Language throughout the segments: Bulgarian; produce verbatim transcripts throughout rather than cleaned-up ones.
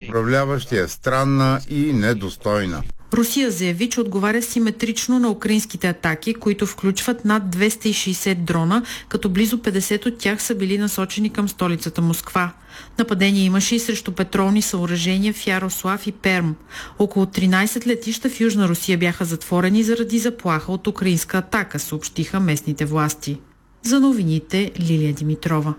управляващия е странна и недостойна. Русия заяви, че отговаря симетрично на украинските атаки, които включват над двеста и шейсет дрона, като близо петдесет от тях са били насочени към столицата Москва. Нападение имаше и срещу петролни съоръжения в Ярослав и Перм. Около тринайсет летища в Южна Русия бяха затворени заради заплаха от украинска атака, съобщиха местните власти. За новините Лилия Димитрова.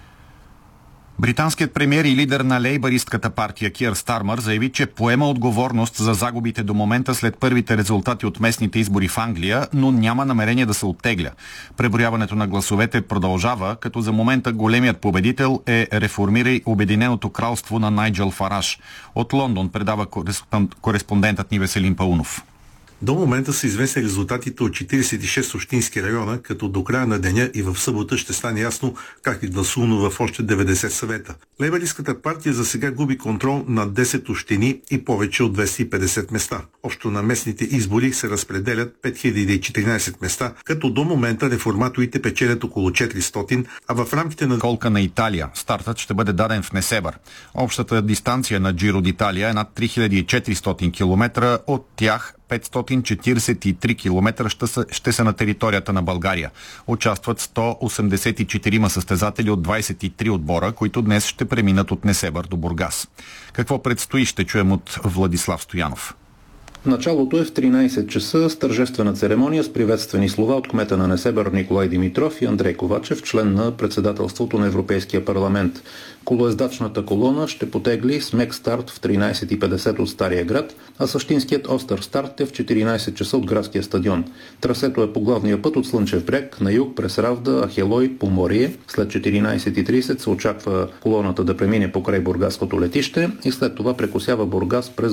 Британският премиер и лидер на лейбъристката партия Кир Стармър заяви, че поема отговорност за загубите до момента след първите резултати от местните избори в Англия, но няма намерение да се оттегля. Преброяването на гласовете продължава, като за момента големият победител е реформирай Обединеното кралство на Найджел Фараш. От Лондон предава кореспондентът ни Веселин Паунов. До момента са известни резултатите от четирийсет и шест общински района, като до края на деня и в събота ще стане ясно как е гласувано в още деветдесет съвета. Лейбъристската партия за сега губи контрол над десет общини и повече от двеста и петдесет места. Общо на местните избори се разпределят пет хиляди и четиринайсет места, като до момента реформаторите печелят около четиристотин, а в рамките на колка на Италия стартът ще бъде даден в Несебър. Общата дистанция на Джиро д'Италия е над три хиляди и четиристотин километра, от тях петстотин четирийсет и три километра ще са, ще са на територията на България. Участват сто осемдесет и четири състезатели от двайсет и три отбора, които днес ще преминат от Несебър до Бургас. Какво предстои, ще чуем от Владислав Стоянов. Началото е в тринайсет часа с тържествена церемония с приветствени слова от кмета на Несебър Николай Димитров и Андрей Ковачев, член на председателството на Европейския парламент. Колоездачната колона ще потегли с мек старт в тринайсет и петдесет от Стария град, а същинският остър старт е в четиринайсет часа от градския стадион. Трасето е по главния път от Слънчев бряг на юг през Равда, Ахелой, Поморие. След четиринайсет и трийсет се очаква колоната да премине покрай бургаското летище и след това прекосява Бургас през